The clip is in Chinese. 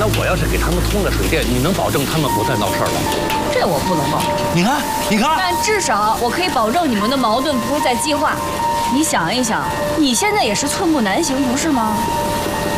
我要是给他们通了水电，你能保证他们不再闹事儿了？ 这我不能保证。 你看，你看， 但至少我可以保证你们的矛盾不会再激化。你想一想，你现在也是寸步难行，不是吗？